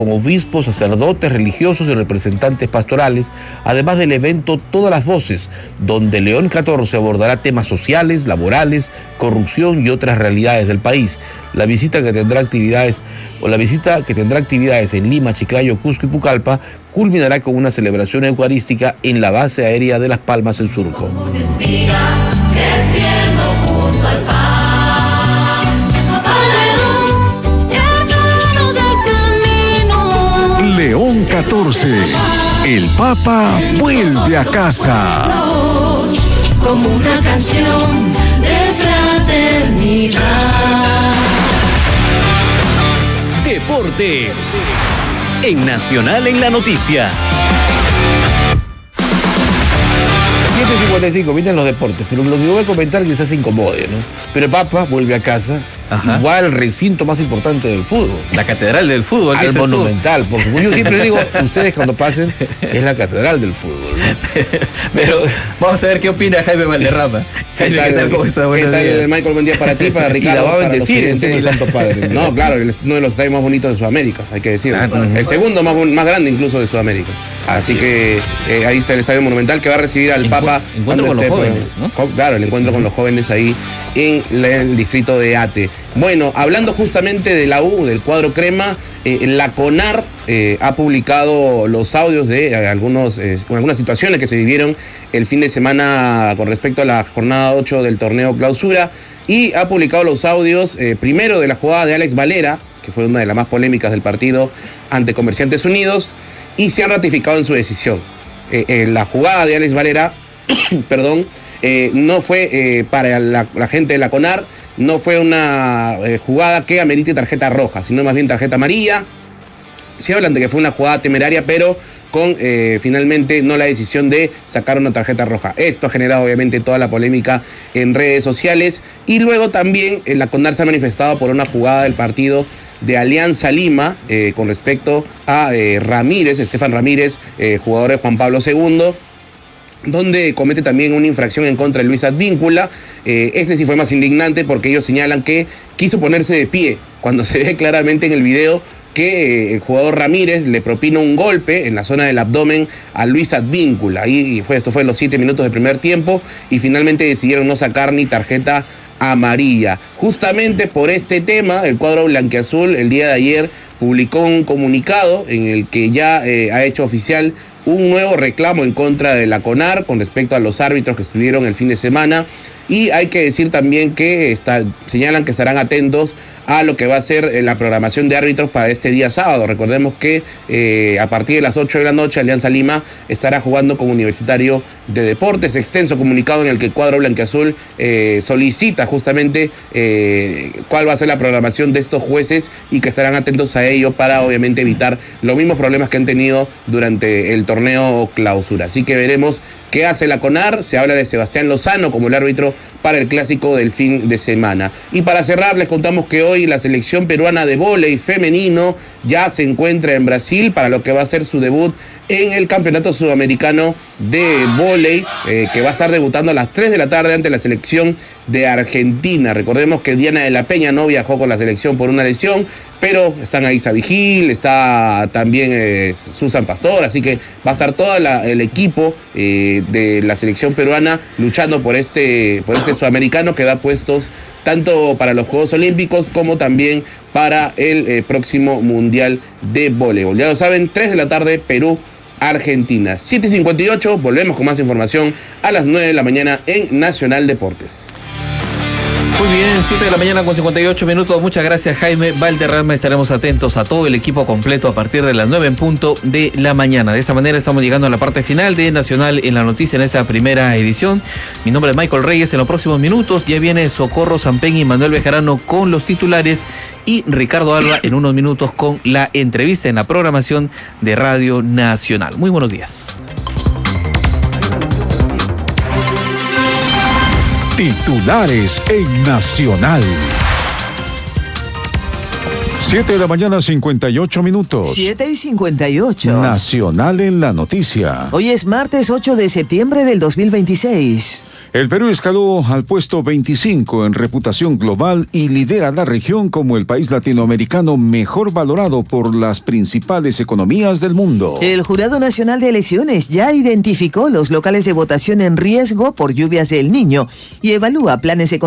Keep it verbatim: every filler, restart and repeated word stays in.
con obispos, sacerdotes, religiosos y representantes pastorales, además del evento Todas las Voces, donde León catorce abordará temas sociales, laborales, corrupción y otras realidades del país. La visita que tendrá actividades, o la visita que tendrá actividades en Lima, Chiclayo, Cusco y Pucallpa, culminará con una celebración eucarística en la base aérea de Las Palmas en Surco. León catorce, el Papa vuelve a casa. Como una canción de fraternidad. Deportes en Nacional en la Noticia. siete cincuenta y cinco, vienen los deportes, pero lo que yo voy a comentar quizás se incomode, ¿no? Pero el Papa vuelve a casa. Ajá. Igual al recinto más importante del fútbol. La catedral del fútbol. Al Monumental, porque yo siempre digo, ustedes cuando pasen, es la catedral del fútbol, ¿no? Pero vamos a ver qué opina Jaime Valderrama. Jaime, ¿qué tal? ¿Cómo estás? Buenos días. Michael, buen día para ti, para Ricardo. Y la va a bendecir en el Santo Padre. No, claro, uno de los estadios más bonitos de Sudamérica, hay que decirlo. Ah, uh-huh. El segundo más, más grande incluso de Sudamérica. Así, Así que eh, ahí está el Estadio Monumental que va a recibir al Encu- Papa. Encuentro con los jóvenes, ¿no? Claro, el encuentro con los jóvenes ahí en el distrito de Ate. Bueno, hablando justamente de la U, del cuadro crema, eh, la CONAR eh, ha publicado los audios de eh, algunos, eh, algunas situaciones que se vivieron el fin de semana con respecto a la jornada ocho del torneo clausura, y ha publicado los audios eh, primero de la jugada de Alex Valera, que fue una de las más polémicas del partido ante Comerciantes Unidos, y se han ratificado en su decisión. Eh, eh, la jugada de Alex Valera, perdón, eh, no fue eh, para la, la gente de la CONAR, no fue una eh, jugada que amerite tarjeta roja, sino más bien tarjeta amarilla. Sí hablan de que fue una jugada temeraria, pero con eh, finalmente no la decisión de sacar una tarjeta roja. Esto ha generado obviamente toda la polémica en redes sociales, y luego también eh, la CONAR se ha manifestado por una jugada del partido de Alianza Lima eh, con respecto a eh, Ramírez, Estefan Ramírez, eh, jugador de Juan Pablo segundo, donde comete también una infracción en contra de Luis Advíncula. Eh, este sí fue más indignante porque ellos señalan que quiso ponerse de pie, cuando se ve claramente en el video que eh, el jugador Ramírez le propina un golpe en la zona del abdomen a Luis Advíncula. Y fue, esto fue en los siete minutos del primer tiempo, y finalmente decidieron no sacar ni tarjeta amarilla. Justamente por este tema, el cuadro blanquiazul el día de ayer publicó un comunicado en el que ya eh, ha hecho oficial un nuevo reclamo en contra de la CONAR con respecto a los árbitros que estuvieron el fin de semana. Y hay que decir también que está, señalan que estarán atentos a lo que va a ser la programación de árbitros para este día sábado. Recordemos que eh, a partir de las ocho de la noche Alianza Lima estará jugando con Universitario de Deportes. Extenso comunicado en el que el cuadro blanquiazul eh, solicita justamente eh, cuál va a ser la programación de estos jueces, y que estarán atentos a ello para obviamente evitar los mismos problemas que han tenido durante el torneo clausura. Así que veremos qué hace la CONAR. Se habla de Sebastián Lozano como el árbitro para el clásico del fin de semana. Y para cerrar, les contamos que hoy la selección peruana de vóley femenino ya se encuentra en Brasil para lo que va a ser su debut en el Campeonato Sudamericano de Vóley, eh, que va a estar debutando a las tres de la tarde ante la selección de Argentina. Recordemos que Diana de la Peña no viajó con la selección por una lesión, pero están ahí Isa Vigil, está también eh, Susan Pastor, así que va a estar todo la, el equipo eh, de la selección peruana luchando por este, por este sudamericano que da puestos tanto para los Juegos Olímpicos como también para el eh, próximo Mundial de Voleibol. Ya lo saben, tres de la tarde, Perú, Argentina. siete cincuenta y ocho, volvemos con más información a las nueve de la mañana en Nacional Deportes. Muy bien, siete de la mañana con cincuenta y ocho minutos. Muchas gracias, Jaime Valderrama. Estaremos atentos a todo el equipo completo a partir de las nueve en punto de la mañana. De esa manera estamos llegando a la parte final de Nacional en la Noticia en esta primera edición. Mi nombre es Michael Reyes. En los próximos minutos ya viene Socorro Sampen y Manuel Bejarano con los titulares, y Ricardo Alba en unos minutos con la entrevista en la programación de Radio Nacional. Muy buenos días. Titulares en Nacional. siete de la mañana, cincuenta y ocho minutos. siete y cincuenta y ocho. Nacional en la Noticia. Hoy es martes ocho de septiembre del dos mil veintiséis. El Perú escaló al puesto veinticinco en reputación global y lidera la región como el país latinoamericano mejor valorado por las principales economías del mundo. El Jurado Nacional de Elecciones ya identificó los locales de votación en riesgo por lluvias del Niño y evalúa planes económicos